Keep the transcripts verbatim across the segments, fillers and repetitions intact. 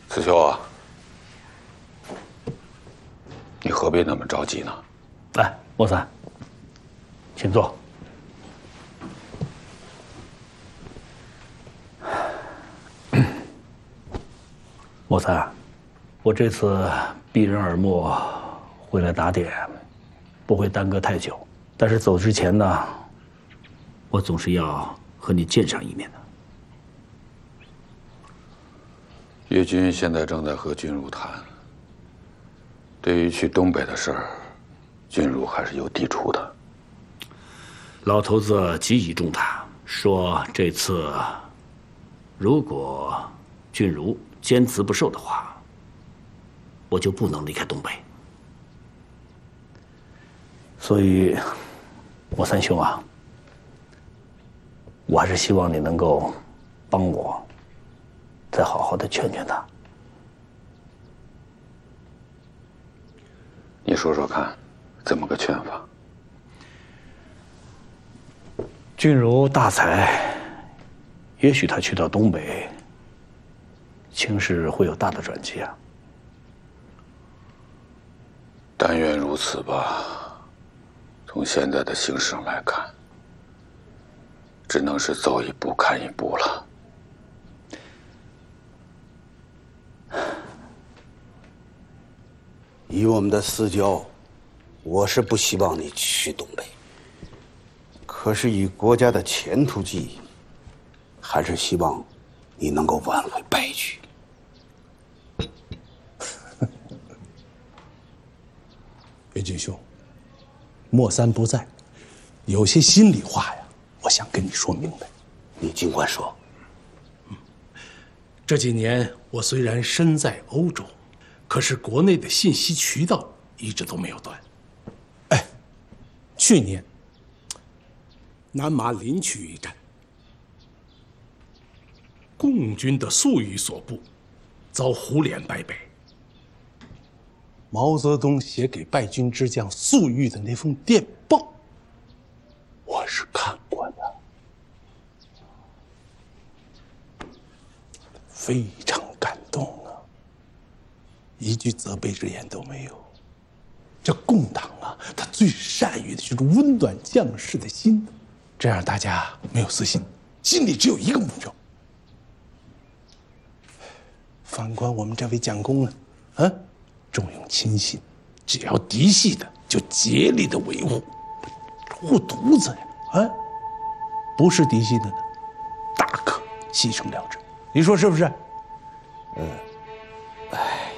子修啊，你何必那么着急呢？ 来，莫三，请坐。莫三，我这次避人耳目回来打点，不会耽搁太久。但是走之前呢，我总是要和你见上一面的。 叶军现在正在和君如谈，对于去东北的事儿，君如还是有抵触的。 老头子极倚重他，说这次如果君如坚持不受的话，我就不能离开东北。所以，莫三兄啊，我还是希望你能够帮我，再好好的劝劝他。 你说说看，怎么个劝法？ 君如大才，也许他去到东北，情势会有大的转机啊。 但愿如此吧。从现在的形势上来看，只能是走一步看一步了。 以我们的私交，我是不希望你去东北。可是以国家的前途计议，还是希望你能够挽回败局。 岳军兄，莫三不在，有些心里话呀，我想跟你说明白。 你尽管说。 嗯，这几年我虽然身在欧洲，可是国内的信息渠道一直都没有断。哎，去年南麻林区一战，共军的粟裕所部遭胡连败北。毛泽东写给败军之将粟裕的那封电报，我是看过的，非常感动啊，一句责备之言都没有。这共党啊，他最善于的就是温暖将士的心，这样大家没有私心，心里只有一个目标。反观我们这位蒋公呢，啊？重用亲信，只要嫡系的就竭力的维护，护犊子呀！啊，不是嫡系的呢，大可牺牲了之。你说是不是？ 呃，哎，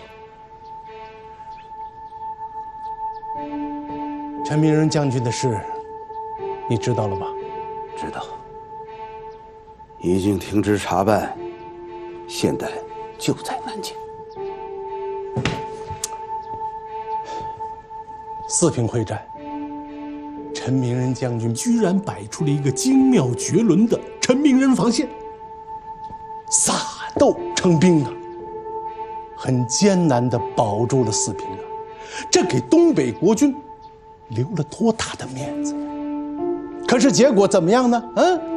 陈明仁将军的事，你知道了吧？ 知道，已经停职查办，现在就在南京。 四平会战，陈明仁将军居然摆出了一个精妙绝伦的陈明仁防线，撒豆成兵啊，很艰难地保住了四平啊，这给东北国军留了多大的面子呀！可是结果怎么样呢？嗯，